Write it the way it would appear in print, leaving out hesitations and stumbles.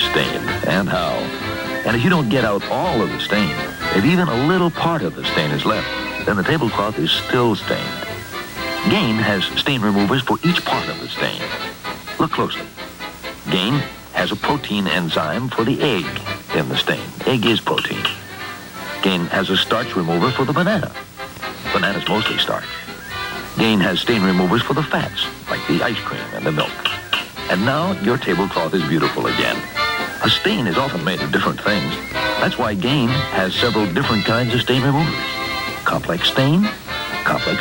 stained, and how. And if you don't get out all of the stain, if even a little part of the stain is left, then the tablecloth is still stained. Gain has stain removers for each part of the stain. Look closely. Gain has a protein enzyme for the egg in the stain. Egg is protein. Gain has a starch remover for the banana. Banana's mostly starch. Gain has stain removers for the fats, like the ice cream and the milk. And now your tablecloth is beautiful again. A stain is often made of different things. That's why Gain has several different kinds of stain removers. Complex stain, complex